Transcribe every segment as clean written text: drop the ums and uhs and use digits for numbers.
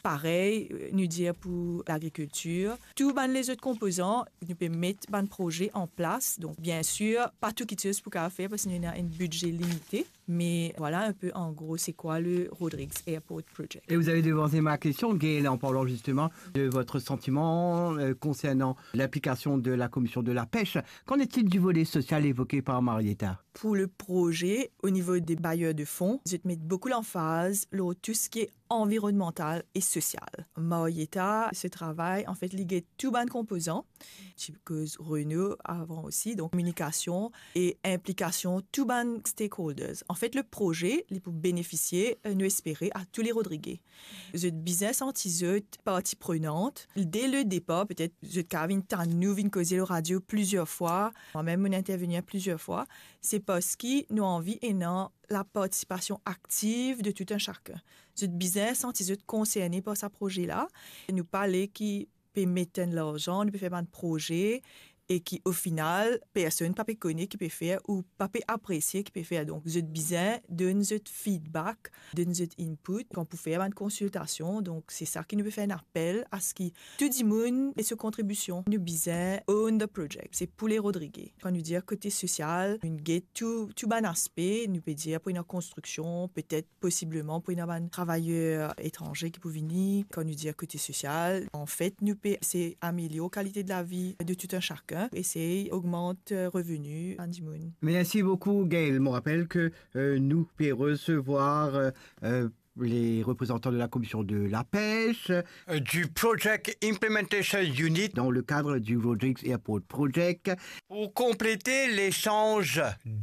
Pareil, nous dire pour l'agriculture. Tous les autres composants, nous pouvons mettre un projet en place. Donc, bien sûr, pas tout qui pour faire parce qu'il y a un budget limité. Mais voilà un peu en gros, c'est quoi le Rodrigues Airport Project. Et vous avez devancé ma question, Gaël, en parlant justement de votre sentiment concernant l'application de la commission de la pêche. Qu'en est-il du volet social évoqué par Marietta? Pour le projet, au niveau des bailleurs de fonds, je vais mettre beaucoup l'emphase sur tout ce qui est environnemental et social. Marietta, ce travail, en fait, lié tout ban composants, cause Renault avant aussi, donc communication et implication tout ban stakeholders. En fait, le projet, il peut bénéficier, nous espérer à tous les Rodrigues. Le business anti-eux, partie prenante. Dès le départ, peut-être, je Kevin, nous vin causer le radio plusieurs fois, moi-même, on intervenir plusieurs fois. C'est parce qu'ils nous envie et non la participation active de tout un chacun. Ce business anti-eux concerné par ce projet-là, nous parler qui peut mettre de l'argent, nous peut faire un projet et qui, au final, personne ne peut connaître qui peut faire ou pas peut apprécier qui peut faire. Donc, vous êtes besoin d'un feedback, d'un input, qu'on peut faire une consultation. Donc, c'est ça qui nous peut faire un appel à ce qui, tout le monde et sa contribution, nous besoin own the project. C'est pour les Rodrigues. Quand nous dit côté social, une guette tout bon aspect, nous peut dire pour une construction, peut-être possiblement pour un travailleur étranger qui peut venir. Quand nous dit côté social, en fait, nous peut, c'est améliorer la qualité de la vie de tout un chacun. Et c'est augmente revenus en Dimoun. Merci beaucoup, Gaël. Je me rappelle que nous pouvons recevoir les représentants de la commission de la pêche, du Project Implementation Unit dans le cadre du Rodrigues Airport Project, pour compléter l'échange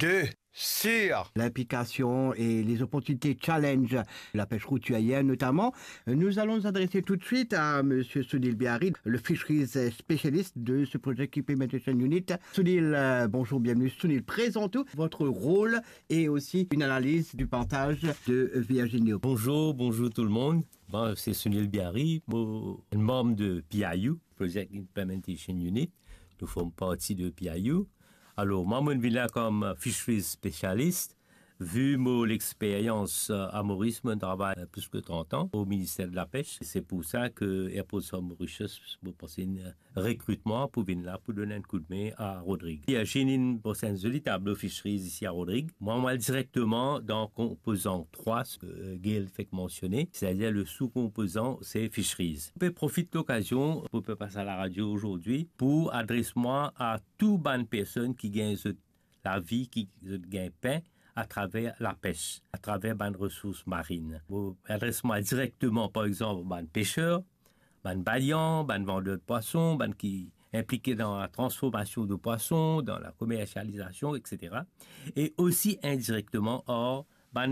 sur l'implication et les opportunités challenge, la pêche routière notamment. Nous allons nous adresser tout de suite à Monsieur Sunil Bihari, le fisheries spécialiste de ce Project Implementation Unit. Sunil, bonjour, bienvenue. Sunil, présente-nous votre rôle et aussi une analyse du partage de Virginie. Bonjour tout le monde. Bon, c'est Sunil Bihari, membre de PIU, Project Implementation Unit. Nous faisons partie de PIU. Alors, moi, je suis là comme fisheries spécialiste. Vu mon expérience à Maurice, je travaille plus que 30 ans au ministère de la Pêche. C'est pour ça que Airport of Mauritius pour passer un recrutement pour venir là pour donner un coup de main à Rodrigue. Il y a une de tableau fisheries ici à Rodrigue. Moi, directement dans composant 3, ce que Gaël fait mentionner, c'est-à-dire le sous-composant, c'est fisheries. Je peux profiter de l'occasion, pour passer à la radio aujourd'hui, pour adresser moi à toute bonne personne qui gagne la vie, qui gagne pain, à travers la pêche, à travers les ressources marines. Vous adressez-moi directement, par exemple, aux pêcheurs, aux baillants, aux vendeurs de poissons, qui impliqués dans la transformation de poissons, dans la commercialisation, etc. Et aussi indirectement aux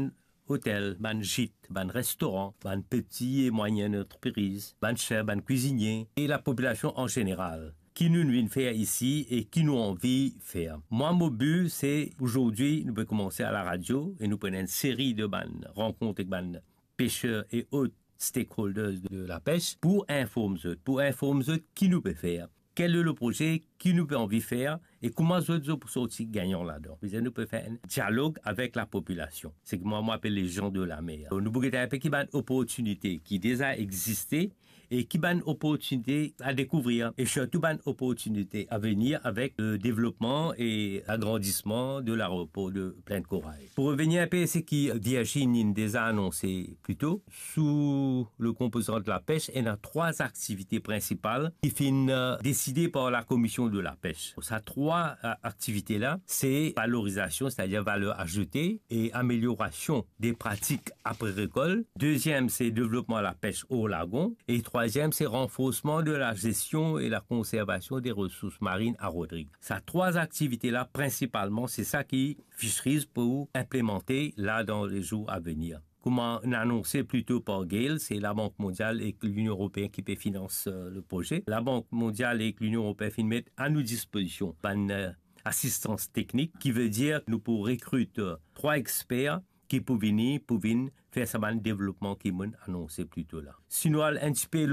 hôtels, gîtes, restaurants, petits et moyennes entreprises, chefs, cuisiniers et la population en général. Qui nous vient faire ici et qui nous envie faire. Moi, mon but, c'est aujourd'hui, nous pouvons commencer à la radio et nous prenons une série de rencontres avec pêcheurs et autres stakeholders de la pêche pour informer eux qui nous peut faire. Quel est le projet, qui nous peut envie faire et comment nous peut sortir gagnant là-dedans. Nous pouvons faire un dialogue avec la population. C'est que moi, j'appelle les gens de la mer. Nous pouvons faire une opportunité qui déjà existait et qui a une opportunité à découvrir et surtout une opportunité à venir avec le développement et l'agrandissement de l'aéroport de Plaine Corail. Pour revenir un peu à ce qui Virginie déjà annoncé plus tôt, sous le composant de la pêche, il y a 3 activités principales qui sont décidées par la commission de la pêche. Ces 3 activités-là, c'est valorisation, c'est-à-dire valeur ajoutée et amélioration des pratiques après récolte. Deuxième, c'est développement de la pêche au lagon. Et troisième, c'est renforcement de la gestion et la conservation des ressources marines à Rodrigue. Ces 3 activités-là, principalement, c'est ça qui Fisheries pour implémenter là dans les jours à venir. Comme on a annoncé plus tôt par Gaël, c'est la Banque mondiale et l'Union européenne qui finance le projet. La Banque mondiale et l'Union européenne mettent à nos dispositions une assistance technique qui veut dire que nous pouvons recruter 3 experts qui peuvent venir faire ce développement qui m'a annoncé plus tôt là. Sinon, un petit peu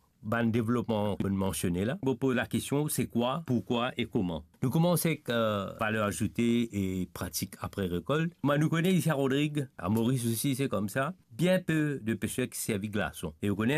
le développement que mentionné là. Pour la question, c'est quoi, pourquoi et comment. Nous commençons avec valeur ajoutée et pratique après récolte. Moi, nous connaissons ici à Rodrigue, à Maurice aussi, c'est comme ça. Bien peu de pêcheurs qui servent glaçons. Et vous connaissez